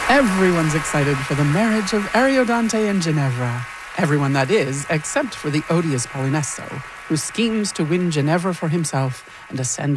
Everyone's excited for the marriage of Ariodante and Ginevra. Everyone, that is, except for the odious Polinesto, who schemes to win Ginevra for himself and ascend